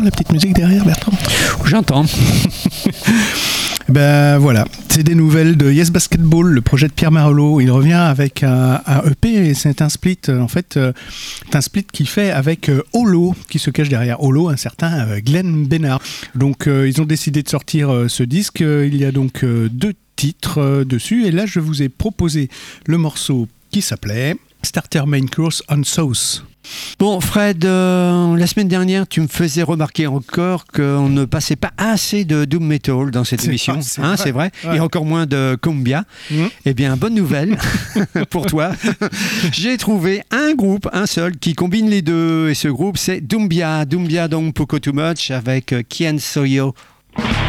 la petite musique derrière, Bertrand? J'entends. Ben voilà, c'est des nouvelles de Yes Basketball, le projet de Pierre Marolo. Il revient avec un EP et c'est un split, en fait, un split qu'il fait avec Holo, qui se cache derrière Holo, un certain Glenn Bennard. Donc ils ont décidé de sortir ce disque. Il y a donc 2 titres dessus et là je vous ai proposé le morceau qui s'appelait Starter Main Course on Sauce. Bon, Fred, la semaine dernière, tu me faisais remarquer encore qu'on ne passait pas assez de doom metal dans cette émission. C'est vrai. Ouais. Et encore moins de cumbia. Eh bien, bonne nouvelle pour toi. J'ai trouvé un groupe, un seul, qui combine les deux. Et ce groupe, c'est Doumbia. Doumbia, donc Poco Too Much, avec Kian Soyo.